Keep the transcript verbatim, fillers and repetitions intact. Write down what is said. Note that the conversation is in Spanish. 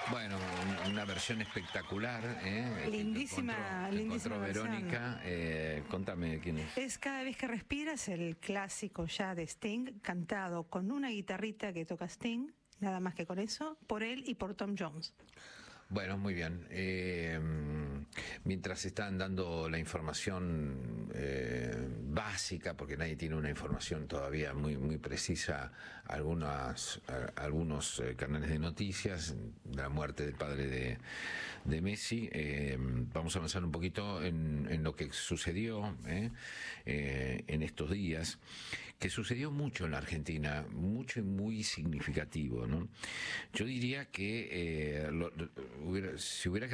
Bueno, una versión espectacular, ¿eh? Lindísima, encontró, lindísima encontró Verónica. versión. Eh, contame quién es. Es Cada vez que respiras, el clásico ya de Sting, cantado con una guitarrita que toca Sting, nada más que con eso, por él y por Tom Jones. Bueno, muy bien. Eh, mientras están dando la información eh, básica, porque nadie tiene una información todavía muy muy precisa, algunas, a, algunos eh, canales de noticias de la muerte del padre de, de Messi, eh, vamos a avanzar un poquito en, en lo que sucedió eh, eh, en estos días, que sucedió mucho en la Argentina, mucho y muy significativo, ¿no? Yo diría que eh, lo, Hubiera, si hubiera que